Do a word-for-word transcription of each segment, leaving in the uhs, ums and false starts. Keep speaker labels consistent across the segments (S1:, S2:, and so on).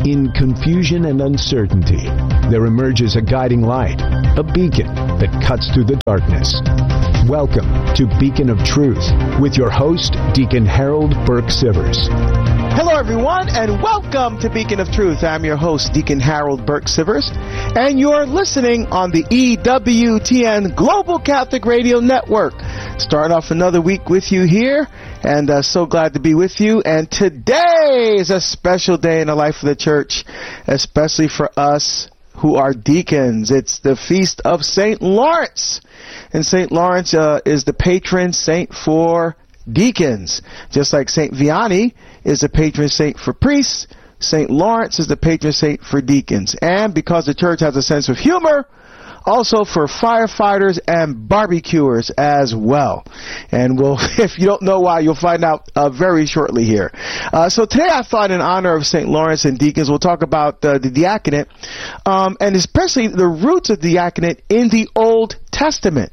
S1: In confusion and uncertainty, there emerges a guiding light, a beacon that cuts through the darkness. Welcome to Beacon of Truth with your host, Deacon Harold Burke Sivers.
S2: Hello, everyone, and welcome to Beacon of Truth. I'm your host, Deacon Harold Burke Sivers, and you're listening on the E W T N Global Catholic Radio Network. Starting off another week with you here, and uh, so glad to be with you. And today is a special day in the life of the church, especially for us who are deacons. It's the feast of Saint Lawrence, and Saint Lawrence uh, is the patron saint for deacons. Just like Saint Vianney is the patron saint for priests, Saint Lawrence is the patron saint for deacons. And because the church has a sense of humor, also for firefighters and barbecuers as well. And we'll, if you don't know why, you'll find out uh, very shortly here. Uh, so today I thought in honor of Saint Lawrence and deacons, we'll talk about uh, the diaconate, um, and especially the roots of the diaconate in the Old Testament.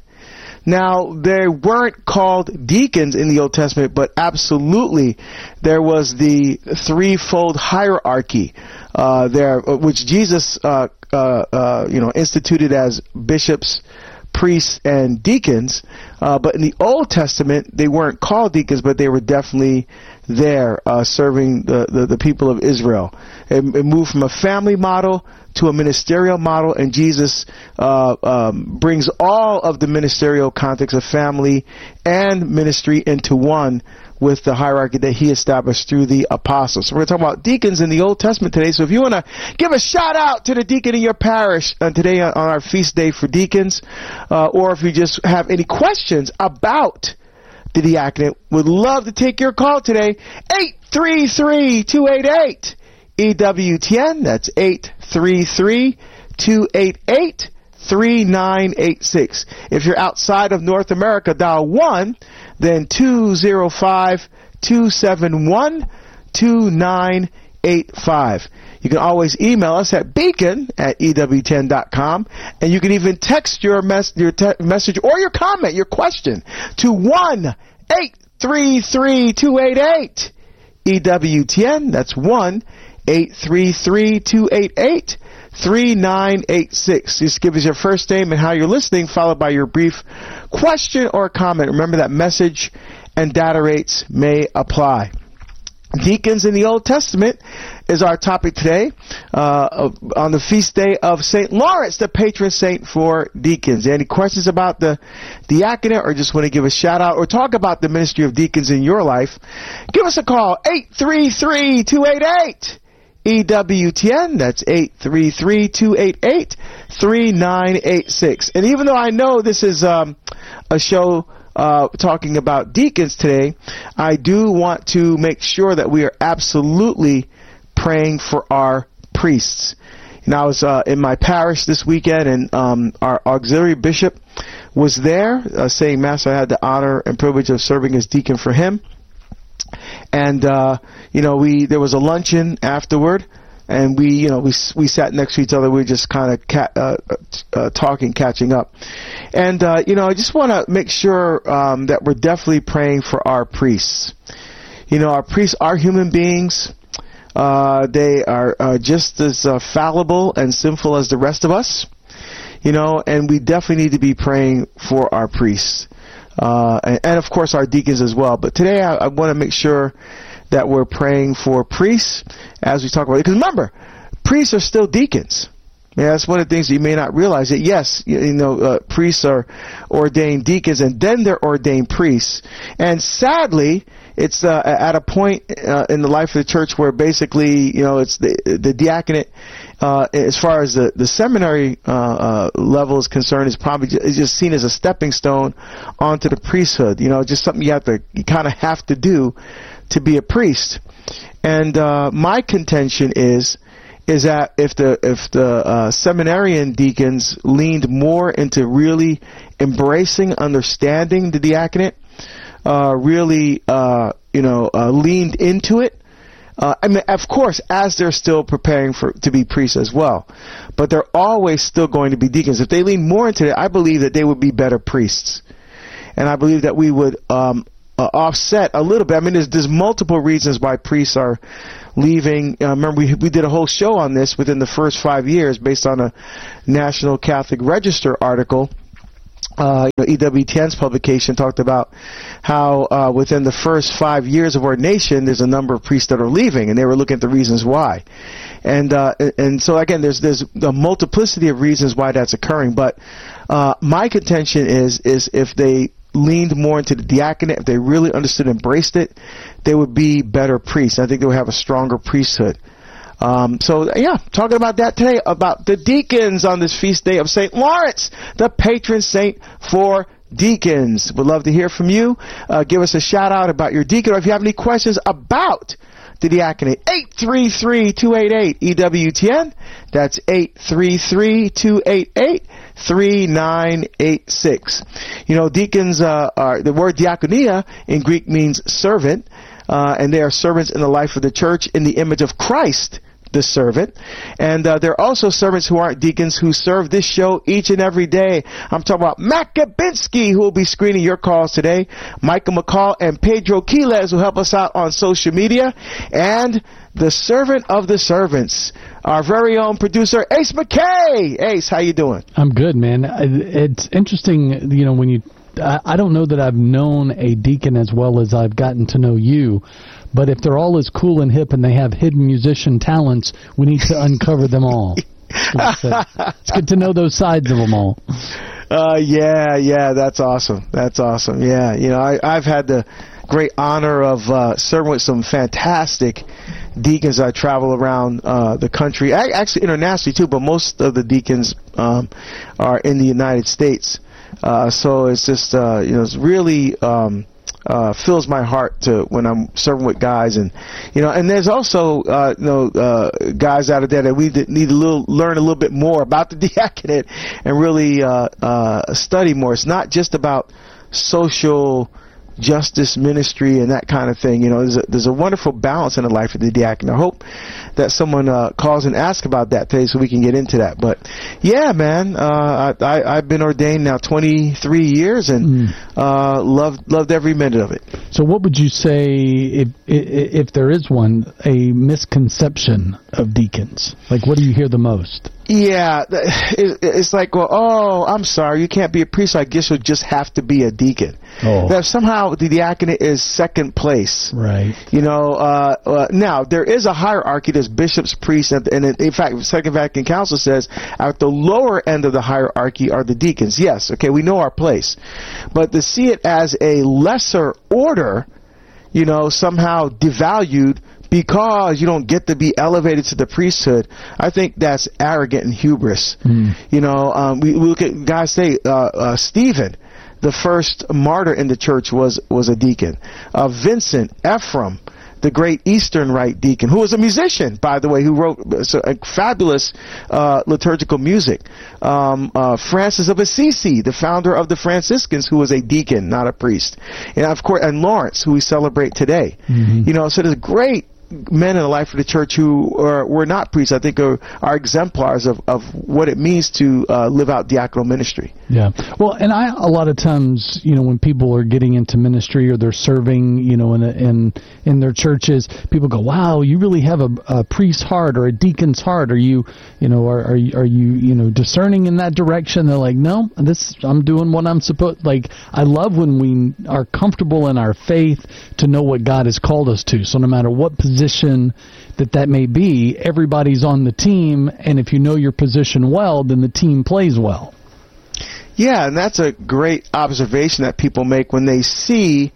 S2: Now, they weren't called deacons in the Old Testament, but absolutely there was the threefold hierarchy uh, there, which Jesus, uh, uh, uh, you know, instituted as bishops, priests, and deacons. Uh, but in the Old Testament, they weren't called deacons, but they were definitely there uh, serving the, the, the people of Israel. It, it moved from a family model to a ministerial model, and Jesus uh, um, brings all of the ministerial context of family and ministry into one with the hierarchy that he established through the apostles. So we're going to talk about deacons in the Old Testament today. So if you want to give a shout out to the deacon in your parish uh, today on our feast day for deacons, uh, or if you just have any questions about the diaconate, would love to take your call today. eight three three, two eight eight E W T N. That's eight three three, two eight eight, three nine eight six. If you're outside of North America, dial one, then two zero five, two seven one, two nine eight five. You can always email us at beacon at E W T N dot com, and you can even text your, mes- your te- message or your comment, your question, to one eight three three, two eight eight E W T N. That's one eight three three, two eight eight, three nine eight six. Just give us your first name and how you're listening, followed by your brief question or comment. Remember that message and data rates may apply. Deacons in the Old Testament is our topic today, uh, on the feast day of Saint Lawrence, the patron saint for deacons. Any questions about the diaconate, or just want to give a shout out or talk about the ministry of deacons in your life? Give us a call, eight three three, two eight eight E W T N. That's eight three three, two eight eight, three nine eight six. And even though I know this is um, a show uh, talking about deacons today, I do want to make sure that we are absolutely praying for our priests. And I was uh, in my parish this weekend, and um, our auxiliary bishop was there uh, saying Mass. I had the honor and privilege of serving as deacon for him. And, uh, you know, we, there was a luncheon afterward, and we, you know, we, we sat next to each other. We were just kind of ca- uh, uh, talking, catching up. And, uh, you know, I just want to make sure, um, that we're definitely praying for our priests. You know, our priests are human beings. Uh, they are, uh, just as, uh, fallible and sinful as the rest of us, you know, and we definitely need to be praying for our priests. Uh, and, and of course our deacons as well. But today I, I want to make sure that we're praying for priests as we talk about it. Because remember, priests are still deacons. Yeah, that's one of the things that you may not realize. That yes, you, you know, uh, priests are ordained deacons, and then they're ordained priests. And sadly, it's uh, at a point uh, in the life of the church where basically, you know, it's the the diaconate, uh, as far as the the seminary uh, uh, level is concerned, is probably just, is just seen as a stepping stone onto the priesthood. You know, just something you have to, you kind of have to do to be a priest. And uh, my contention is. is that if the if the uh, seminarian deacons leaned more into really embracing, understanding the diaconate, uh, really uh, you know uh, leaned into it. Uh, I mean, of course, as they're still preparing for to be priests as well, but they're always still going to be deacons. If they lean more into it, I believe that they would be better priests, and I believe that we would um, uh, offset a little bit. I mean, there's there's multiple reasons why priests are leaving. Uh, remember, we we did a whole show on this within the first five years based on a National Catholic Register article. Uh, you know, E W T N's publication talked about how uh, within the first five years of ordination, there's a number of priests that are leaving, and they were looking at the reasons why. And uh, and so again, there's there's a multiplicity of reasons why that's occurring. But uh, my contention is is if they leaned more into the diaconate, if they really understood and embraced it, they would be better priests. I think they would have a stronger priesthood. Um, so, yeah, talking about that today, about the deacons on this feast day of Saint Lawrence, the patron saint for deacons. Would love to hear from you. Uh, give us a shout out about your deacon, or if you have any questions about the diaconate, eight three three, two eight eight, E W T N. That's eight three three, two eight eight, three nine eight six. You know, deacons, uh, are, the word diakonia in Greek means servant, uh, and they are servants in the life of the church in the image of Christ, the servant. And uh, there are also servants who aren't deacons who serve this show each and every day. I'm talking about Matt Gabinski, who will be screening your calls today. Michael McCall and Pedro Quiles will help us out on social media. And the servant of the servants, our very own producer, Ace McKay. Ace, how you doing?
S3: I'm good, man. It's interesting, you know, when you, I don't know that I've known a deacon as well as I've gotten to know you. But if they're all as cool and hip and they have hidden musician talents, we need to uncover them all. It's, uh, it's good to know those sides of them all.
S2: Uh, yeah, yeah, that's awesome. That's awesome. Yeah, you know, I, I've had the great honor of uh, serving with some fantastic deacons. I travel around uh, the country, I, actually internationally too, but most of the deacons um, are in the United States. Uh, so it's just, uh, you know, it's really... Um, Uh, fills my heart to when I'm serving with guys, and you know, and there's also uh, you know uh, guys out of there that we need to little, learn a little bit more about the diaconate and really uh, uh, study more. It's not just about social justice ministry and that kind of thing. You know, there's a, there's a wonderful balance in the life of the diacon. I hope that someone uh, calls and asks about that today so we can get into that. But yeah, man, uh, I, I, I've been ordained now twenty-three years and mm. uh, loved loved every minute of it.
S3: So what would you say, if, if if there is one, a misconception of deacons? Like, what do you hear the most?
S2: Yeah, it's like, well, oh, I'm sorry, you can't be a priest, so I guess you'll just have to be a deacon. Oh. That somehow the diaconate is second place.
S3: Right.
S2: You know, uh, uh, now, there is a hierarchy. There's bishops, priests, and, and in fact, the Second Vatican Council says at the lower end of the hierarchy are the deacons. Yes, okay, we know our place. But to see it as a lesser order, you know, somehow devalued, because you don't get to be elevated to the priesthood, I think that's arrogant and hubris. Mm. You know, um, we, we look at guys say, uh, uh, Stephen, the first martyr in the church, was was a deacon. Uh, Vincent, Ephraim, the great Eastern Rite deacon, who was a musician, by the way, who wrote a fabulous uh, liturgical music. Um, uh, Francis of Assisi, the founder of the Franciscans, who was a deacon, not a priest. And of course, and Lawrence, who we celebrate today. Mm-hmm. You know, so there's great men in the life of the church who are, were not priests, I think are, are exemplars of, of what it means to uh, live out diaconal ministry.
S3: Yeah. Well, and I, a lot of times, you know, when people are getting into ministry or they're serving, you know, in, a, in, in their churches, people go, wow, you really have a, a priest's heart or a deacon's heart. Are you, you know, are, are you, are you, you know, discerning in that direction? They're like, no, this, I'm doing what I'm supposed, like, I love when we are comfortable in our faith to know what God has called us to. So no matter what position that that may be, everybody's on the team, and if you know your position well, then the team plays well.
S2: Yeah, and that's a great observation that people make when they see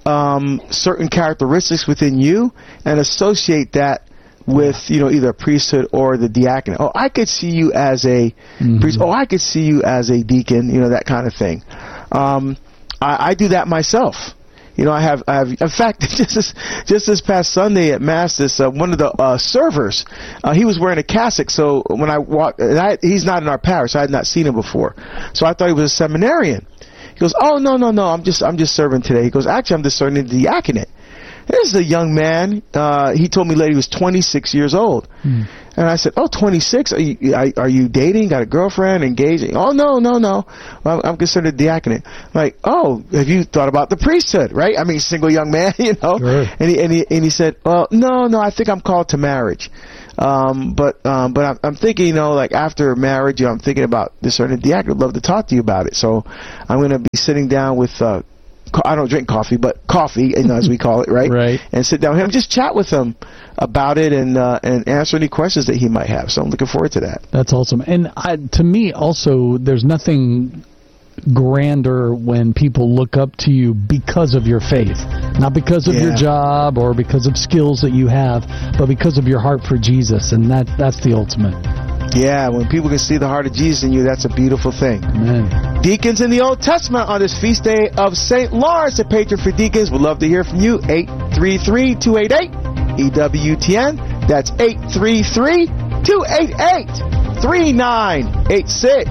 S2: um, certain characteristics within you and associate that with, you know, either a priesthood or the diaconate. Oh, I could see you as a mm-hmm. priest. Oh, I could see you as a deacon, you know, that kind of thing. Um, I, I do that myself. You know, I have, I have, in fact, just this, just this past Sunday at Mass, this, uh, one of the, uh, servers, uh, he was wearing a cassock, so when I walked, and I, he's not in our parish, I had not seen him before, so I thought he was a seminarian. He goes, oh, no, no, no, I'm just, I'm just serving today. He goes, actually, I'm just serving in the diaconate. This is a young man. Uh, he told me later he was twenty-six years old. Mm. And I said, oh, twenty-six? Are you, are you dating? Got a girlfriend? Engaged? Oh, no, no, no. I'm, I'm considered diaconate. Like, oh, have you thought about the priesthood, right? I mean, single young man, you know? Sure. And he, and he, and he said, well, no, no, I think I'm called to marriage. Um, but, um, but I'm, I'm thinking, you know, like after marriage, you know, I'm thinking about discerning diaconate. I'd love to talk to you about it. So I'm going to be sitting down with, uh, I don't drink coffee, but coffee, you know, as we call it, right?
S3: Right.
S2: And sit down with him, just chat with him about it, and uh, and answer any questions that he might have. So I'm looking forward to that.
S3: That's awesome. And I, to me, also, there's nothing grander when people look up to you because of your faith, not because of yeah. your job or because of skills that you have, but because of your heart for Jesus, and that that's the ultimate.
S2: Yeah, when people can see the heart of Jesus in you, that's a beautiful thing.
S3: Amen.
S2: Deacons in the Old Testament on this feast day of Saint Lawrence, the patron for deacons. We'd love to hear from you. eight three three, two eight eight, E W T N. That's eight three three, two eight eight, three nine eight six.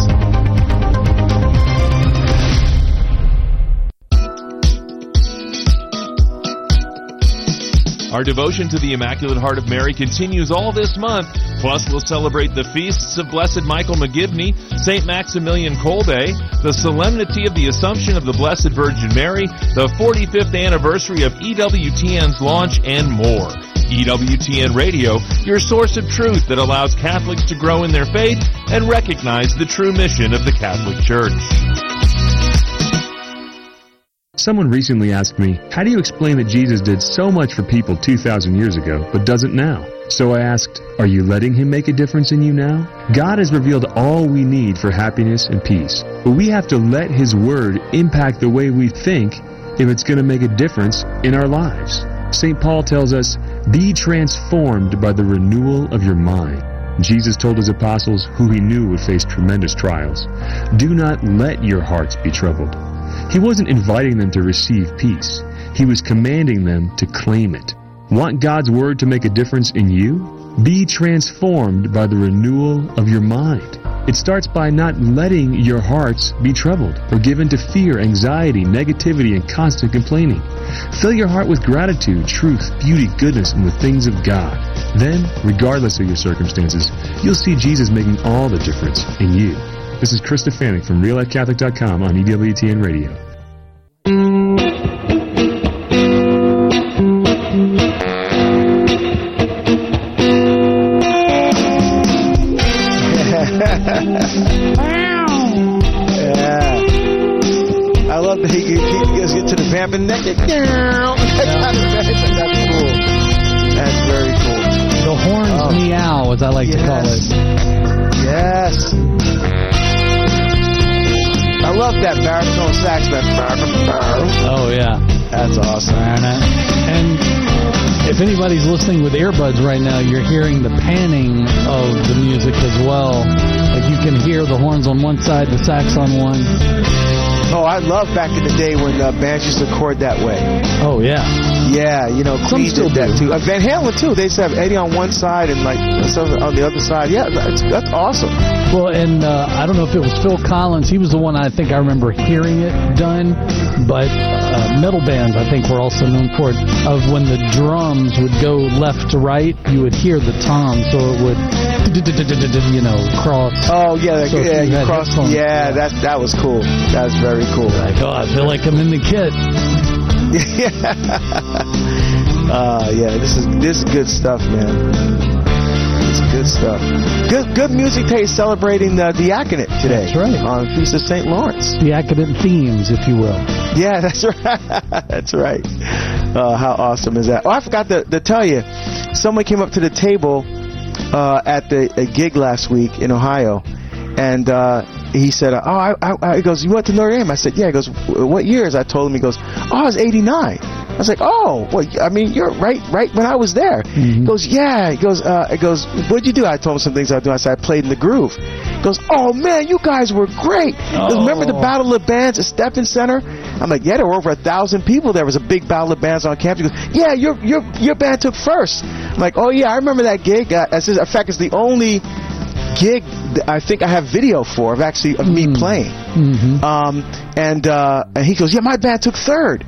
S4: Our devotion to the Immaculate Heart of Mary continues all this month. Plus, we'll celebrate the feasts of Blessed Michael McGivney, Saint Maximilian Kolbe, the solemnity of the Assumption of the Blessed Virgin Mary, the forty-fifth anniversary of E W T N's launch, and more. E W T N Radio, your source of truth that allows Catholics to grow in their faith and recognize the true mission of the Catholic Church.
S5: Someone recently asked me, how do you explain that Jesus did so much for people two thousand years ago, but doesn't now? So I asked, are you letting Him make a difference in you now? God has revealed all we need for happiness and peace, but we have to let His Word impact the way we think if it's going to make a difference in our lives. Saint Paul tells us, be transformed by the renewal of your mind. Jesus told His apostles, who He knew would face tremendous trials, do not let your hearts be troubled. He wasn't inviting them to receive peace. He was commanding them to claim it. Want God's Word to make a difference in you? Be transformed by the renewal of your mind. It starts by not letting your hearts be troubled or given to fear, anxiety, negativity, and constant complaining. Fill your heart with gratitude, truth, beauty, goodness, and the things of God. Then, regardless of your circumstances, you'll see Jesus making all the difference in you. This is Chris Stefanik from Real Life Catholic dot com on E W T N Radio.
S2: Yeah. I love that he, he, he goes get to the vamping neck. That's cool. That's very cool.
S3: The horns oh. meow, as I like
S2: yes.
S3: to call it.
S2: Yes. I love that baritone sax. That
S3: oh yeah,
S2: that's awesome.
S3: And if anybody's listening with earbuds right now, you're hearing the panning of the music as well. Like you can hear the horns on one side, the sax on one.
S2: Oh, I love back in the day when uh, bands used to record that way.
S3: Oh yeah,
S2: yeah. You know, Queen did that too. Uh, Van Halen too. They used to have Eddie on one side and like something on the other side. Yeah, that's, that's awesome.
S3: Well, and uh, I don't know if it was Phil Collins. He was the one I think I remember hearing it done. But uh, metal bands, I think, were also known for it. Of when the drums would go left to right, you would hear the tom, so it would, you know, cross.
S2: Oh yeah,
S3: so
S2: yeah, you cross.
S3: Headphones,
S2: yeah, that that was cool. That was very cool.
S3: Like, oh, I feel like I'm in the kit.
S2: Yeah. uh, yeah, this is this is good stuff, man. It's good stuff. Good good music taste celebrating the diaconate today.
S3: That's right.
S2: On Feast of Saint Lawrence.
S3: Diaconate themes, if you will.
S2: Yeah, that's right. That's right. Uh, how awesome is that? Oh, I forgot to, to tell you. Someone came up to the table uh, at the a gig last week in Ohio, and uh, he said, "Oh, I, I," he goes, "You went to Notre Dame?" I said, "Yeah." He goes, "What years?" I told him. He goes, "Oh, I was eighty-nine." I was like, "Oh, well, I mean, you're right, right when I was there." Mm-hmm. He goes, "Yeah." He goes, uh, "He goes, what'd you do?" I told him some things I was doing. I said, "I played in the Groove." He goes, "Oh man, you guys were great." He goes, "Remember the Battle of Bands at Stephen Center?" I'm like, "Yeah, there were over a thousand people. There was a big Battle of Bands on campus." He goes, "Yeah, your your your band took first." I'm like, "Oh yeah, I remember that gig." Uh, in fact, it's the only gig I think I have video for of actually of mm. me playing.
S3: Mm-hmm.
S2: Um, and uh, and he goes, "Yeah, my band took third."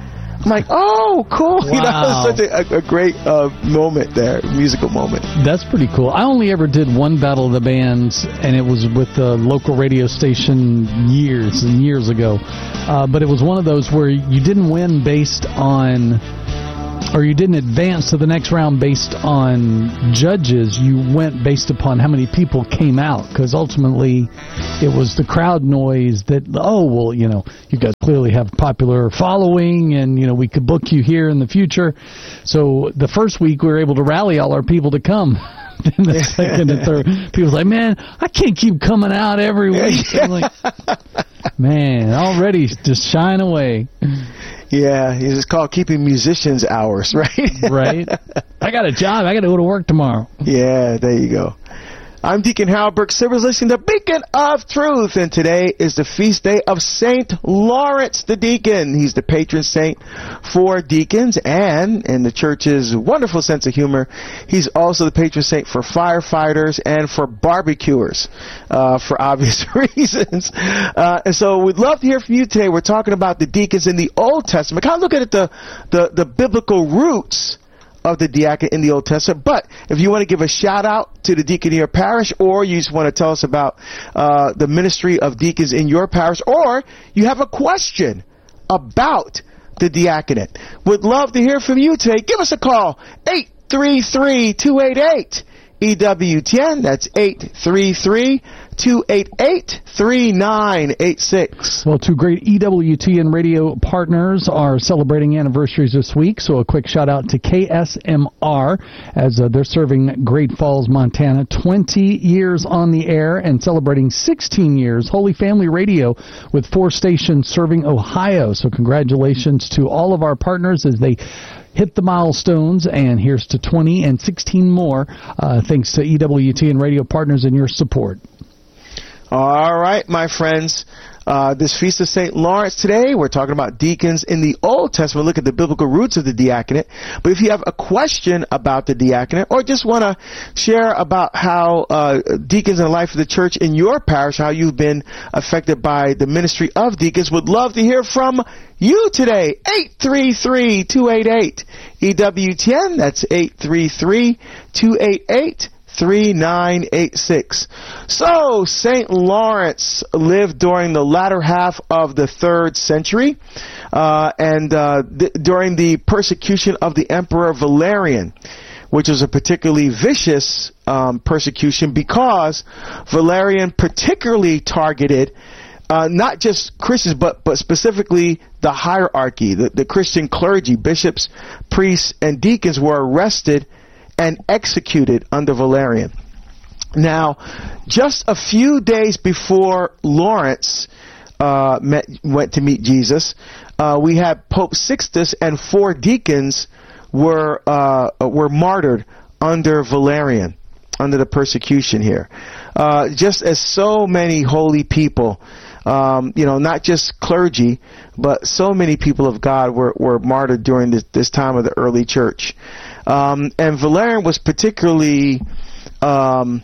S2: I'm like, oh, cool.
S3: Wow.
S2: You know, it was such a, a great uh, moment there, musical moment.
S3: That's pretty cool. I only ever did one Battle of the Bands, and it was with the local radio station years and years ago. Uh, but it was one of those where you didn't win based on, or you didn't advance to the next round based on judges. You went based upon how many people came out, because ultimately it was the crowd noise that, oh, well, you know, you guys clearly have a popular following, and, you know, we could book you here in the future. So the first week we were able to rally all our people to come. In the second and third, people's like, man, I can't keep coming out every week. I'm like, man, already just shying away.
S2: Yeah, it's called keeping musicians hours, right?
S3: Right. I got a job. I got to go to work tomorrow.
S2: Yeah, there you go. I'm Deacon Harold Burke-Sivers, listening to Beacon of Truth, and today is the feast day of Saint Lawrence the Deacon. He's the patron saint for deacons, and in the church's wonderful sense of humor, he's also the patron saint for firefighters and for barbecuers, uh, for obvious reasons. Uh, and so we'd love to hear from you today. We're talking about the deacons in the Old Testament, kind of looking at the, the, the biblical roots of the diaconate in the Old Testament. But if you want to give a shout out to the deacon in your parish, or you just want to tell us about uh, the ministry of deacons in your parish, or you have a question about the diaconate, would love to hear from you today. Give us a call, eight three three, two eight eight, E W T N. That's eight three three, two eight eight, three nine eight six.
S3: Well, two great E W T N radio partners are celebrating anniversaries this week, so a quick shout out to K S M R as uh, they're serving Great Falls, Montana, twenty years on the air, and celebrating sixteen years Holy Family Radio with four stations serving Ohio. So congratulations to all of our partners as they hit the milestones, and here's to twenty and sixteen more, uh, thanks to E W T N radio partners and your support.
S2: All right, my friends. Uh, this Feast of Saint Lawrence today, we're talking about deacons in the Old Testament. Look at the biblical roots of the diaconate. But if you have a question about the diaconate, or just want to share about how uh, deacons in the life of the church in your parish, how you've been affected by the ministry of deacons, would love to hear from you today. eight three three, two eight eight, E W T N. That's eight three three, two eight eight, three nine eight six. So, Saint Lawrence lived during the latter half of the third century, uh, and uh, th- during the persecution of the Emperor Valerian, which was a particularly vicious um, persecution, because Valerian particularly targeted Uh, not just Christians, but, but specifically the hierarchy, the, the Christian clergy, bishops, priests, and deacons were arrested and executed under Valerian. Now, just a few days before Lawrence uh, met, went to meet Jesus, uh, we had Pope Sixtus and four deacons were uh, were martyred under Valerian, under the persecution here. Uh, just as so many holy people, Um, you know, not just clergy, but so many people of God were, were martyred during this, this time of the early church. Um, and Valerian was particularly um,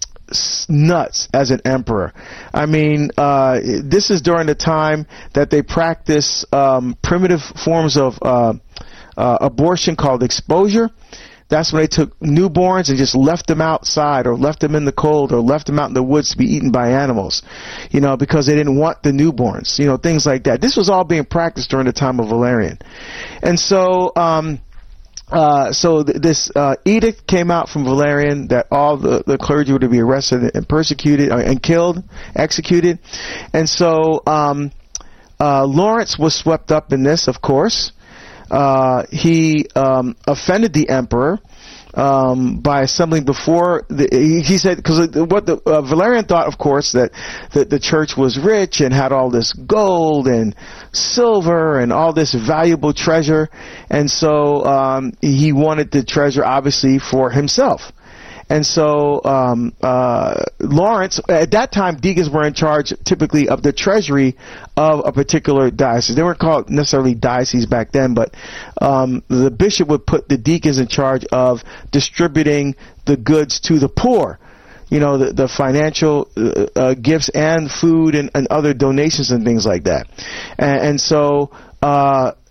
S2: nuts as an emperor. I mean, uh, this is during the time that they practiced um, primitive forms of uh, uh, abortion called exposure. That's when they took newborns and just left them outside, or left them in the cold, or left them out in the woods to be eaten by animals, you know, because they didn't want the newborns, you know, things like that. This was all being practiced during the time of Valerian. And so, um, uh, so th- this uh, edict came out from Valerian that all the, the clergy were to be arrested and persecuted, uh, and killed, executed. And so um, uh, Lawrence was swept up in this, of course. Uh, he um, offended the emperor um, by assembling before the, he, he said, because what the uh, Valerian thought, of course, that the, the church was rich and had all this gold and silver and all this valuable treasure, and so um, he wanted the treasure obviously for himself. And so um, uh, Lawrence, at that time, deacons were in charge typically of the treasury of a particular diocese. They weren't called necessarily dioceses back then, but um, the bishop would put the deacons in charge of distributing the goods to the poor. You know, the, the financial uh, uh, gifts and food and, and other donations and things like that. And, and so uh,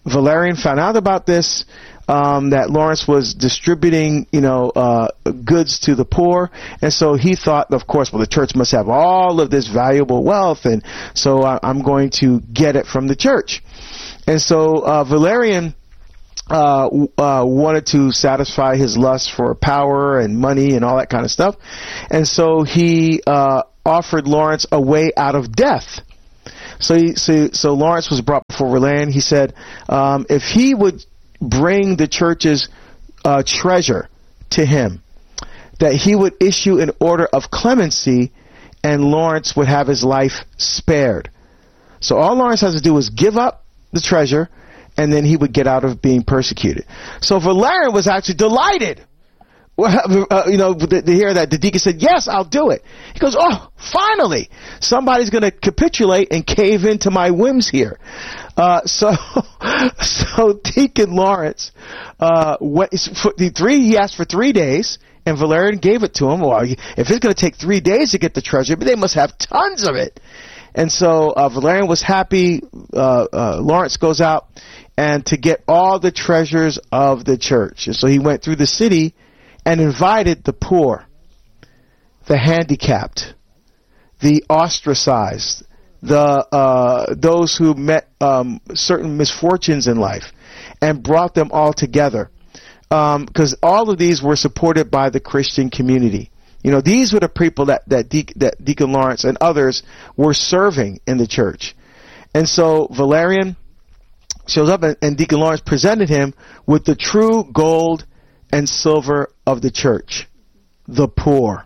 S2: Valerian found out about this, um, that Lawrence was distributing, you know, uh, goods to the poor. And so he thought, of course, well, the church must have all of this valuable wealth. And so I, I'm going to get it from the church. And so uh, Valerian uh, uh, wanted to satisfy his lust for power and money and all that kind of stuff. And so he uh, offered Lawrence a way out of death. So, he, so, so Lawrence was brought before Valerian. He said, um, if he would bring the church's uh, treasure to him, that he would issue an order of clemency, and Lawrence would have his life spared. So all Lawrence has to do is give up the treasure, and then he would get out of being persecuted. So Valerian was actually delighted. Well, uh, you know, to, to hear that. The deacon said, yes, I'll do it. He goes, oh, finally, somebody's going to capitulate and cave into my whims here. Uh, so, so Deacon Lawrence, uh, went, for the three, he asked for three days, and Valerian gave it to him. Well, if it's going to take three days to get the treasure, but they must have tons of it. And so, uh, Valerian was happy. Uh, uh, Lawrence goes out and to get all the treasures of the church. And so he went through the city and invited the poor, the handicapped, the ostracized, the uh, those who met um, certain misfortunes in life, and brought them all together. Because um, all of these were supported by the Christian community. You know, these were the people that that, De- that Deacon Lawrence and others were serving in the church. And so Valerian shows up, and, and Deacon Lawrence presented him with the true gold and silver of the church, the poor.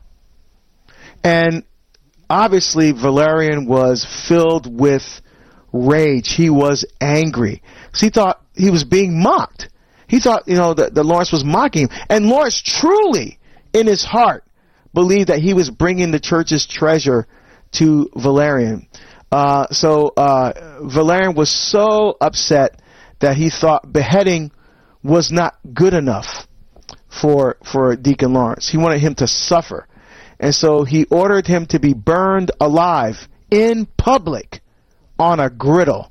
S2: And obviously Valerian was filled with rage. He was angry. So he thought he was being mocked. He thought, you know, that, that Lawrence was mocking him. And Lawrence truly, in his heart, believed that he was bringing the church's treasure to Valerian. Uh, so uh, Valerian was so upset that he thought beheading was not good enough for for Deacon Lawrence. He wanted him to suffer. And so he ordered him to be burned alive in public on a griddle.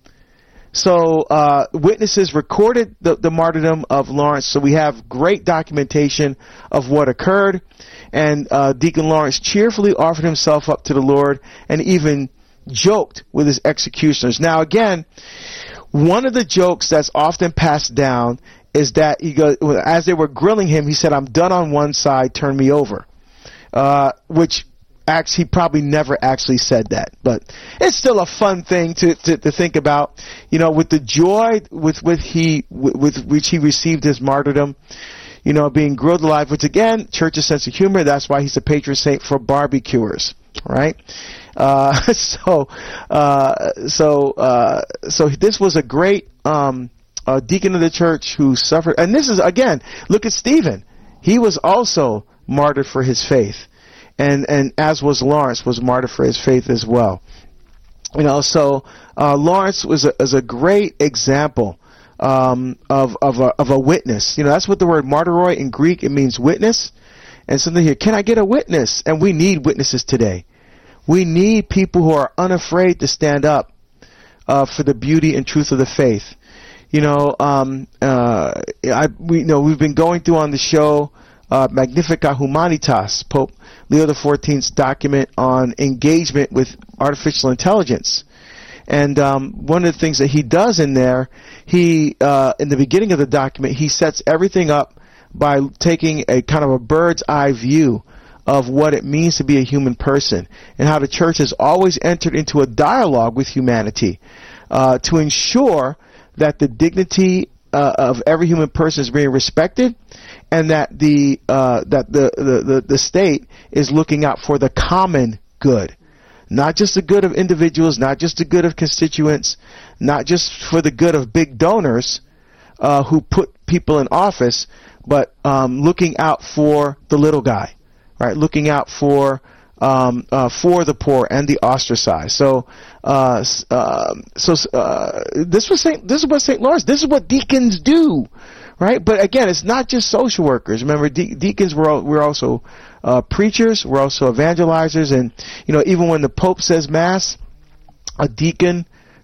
S2: So uh, witnesses recorded the, the martyrdom of Lawrence, so we have great documentation of what occurred. And uh, Deacon Lawrence cheerfully offered himself up to the Lord and even joked with his executioners. Now again, one of the jokes that's often passed down is that he goes, as they were grilling him, he said, "I'm done on one side, turn me over." Uh, which actually, he probably never actually said that, but it's still a fun thing to, to, to think about. You know, with the joy with, with he, with, with which he received his martyrdom, you know, being grilled alive, which again, church's sense of humor, that's why he's a patron saint for barbecuers, right? Uh, so, uh, so, uh, so this was a great, um, uh, deacon of the church who suffered. And this is, again, look at Stephen. He was also martyred for his faith. And, and as was Lawrence, was martyred for his faith as well. You know, so, uh, Lawrence was a, was a great example, um, of, of a, of a witness. You know, that's what the word martyroi in Greek, it means witness. And something here, can I get a witness? And we need witnesses today. We need people who are unafraid to stand up, uh, for the beauty and truth of the faith. You know, um, uh, I, we, you know, we've been going through on the show, uh, Magnificat Humanitas, Pope Leo the fourteenth's document on engagement with artificial intelligence. And, um, one of the things that he does in there, he, uh, in the beginning of the document, he sets everything up by taking a kind of a bird's eye view of what it means to be a human person and how the church has always entered into a dialogue with humanity, uh, to ensure that the dignity uh, of every human person is being respected, and that the uh, that the, the, the, the state is looking out for the common good, not just the good of individuals, not just the good of constituents, not just for the good of big donors uh, who put people in office, but um, looking out for the little guy, right? Looking out for Um, uh, for the poor and the ostracized. So, uh, uh, so uh, this was Saint This is what Saint Lawrence. This is what deacons do, right? But again, it's not just social workers. Remember, de- deacons were we're also uh, preachers. We're also evangelizers, and you know, even when the Pope says Mass, a deacon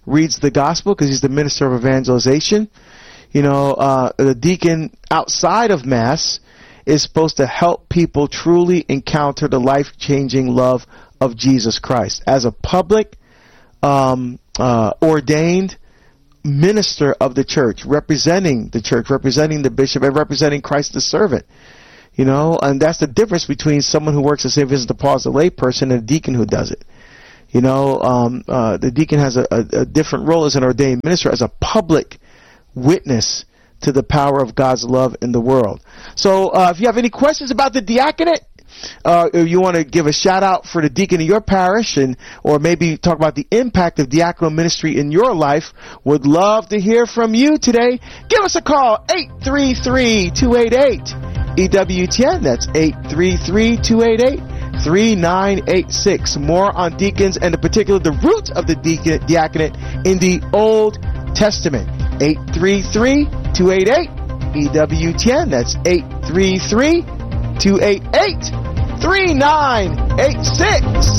S2: reads the gospel because he's the minister of evangelization. You know, uh, the deacon outside of Mass is supposed to help people truly encounter the life-changing love of Jesus Christ. As a public, um, uh, ordained minister of the church, representing the church, representing the bishop, and representing Christ the servant. You know, and that's the difference between someone who works as Saint Vincent de Paul as a lay person and a deacon who does it. You know, um, uh, the deacon has a, a, a different role as an ordained minister, as a public witness to the power of God's love in the world. So uh, if you have any questions about the diaconate, uh, if you want to give a shout out for the deacon in your parish, and or maybe talk about the impact of diaconal ministry in your life, would love to hear from you today. Give us a call, eight three three, two eight eight, E W T N. That's eight three three, two eight eight, three nine eight six. More on deacons, and in particular the roots of the deacon, diaconate in the Old Testament. eight three three, two eight eight, E W T N. That's eight three three, two eight eight, three nine eight six.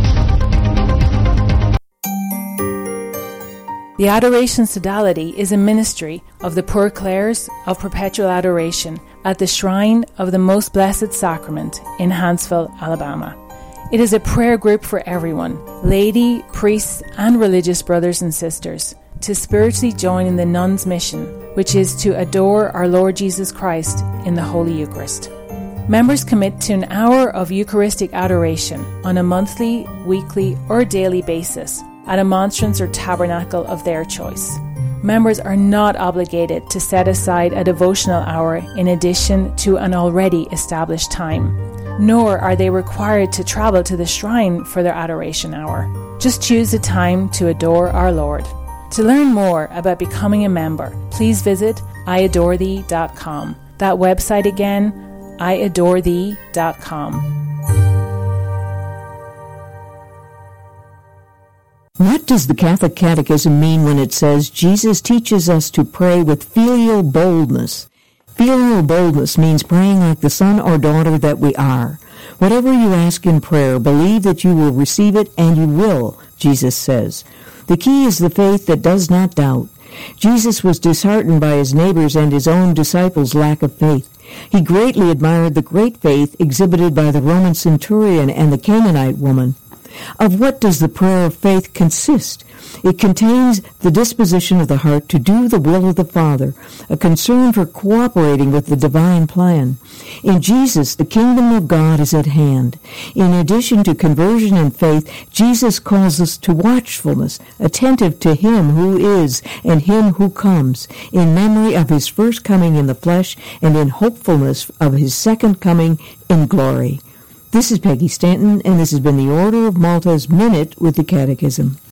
S6: The Adoration Sodality is a ministry of the Poor Clares of Perpetual Adoration at the Shrine of the Most Blessed Sacrament in Huntsville, Alabama. It is a prayer group for everyone, laity, priests, and religious brothers and sisters, to spiritually join in the nuns' mission, which is to adore our Lord Jesus Christ in the Holy Eucharist. Members commit to an hour of Eucharistic adoration on a monthly, weekly, or daily basis at a monstrance or tabernacle of their choice. Members are not obligated to set aside a devotional hour in addition to an already established time, nor are they required to travel to the shrine for their adoration hour. Just choose a time to adore our Lord. To learn more about becoming a member, please visit I adore thee dot com. That website again, I adore thee dot com.
S7: What does the Catholic Catechism mean when it says Jesus teaches us to pray with filial boldness? Filial boldness means praying like the son or daughter that we are. Whatever you ask in prayer, believe that you will receive it, and you will, Jesus says. The key is the faith that does not doubt. Jesus was disheartened by his neighbors and his own disciples' lack of faith. He greatly admired the great faith exhibited by the Roman centurion and the Canaanite woman. Of what does the prayer of faith consist? It contains the disposition of the heart to do the will of the Father, a concern for cooperating with the divine plan. In Jesus, the kingdom of God is at hand. In addition to conversion and faith, Jesus calls us to watchfulness, attentive to Him who is and Him who comes, in memory of His first coming in the flesh and in hopefulness of His second coming in glory. This is Peggy Stanton, and this has been the Order of Malta's Minute with the Catechism.